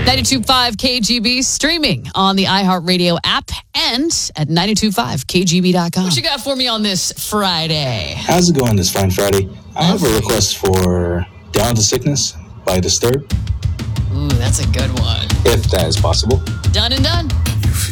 92.5 KGB, streaming on the iHeartRadio app and at 92.5kgb.com. What you got for me on this Friday? How's it going this fine Friday? I have a request for Down to Sickness by Disturbed. Ooh, that's a good one. If that is possible. Done and done.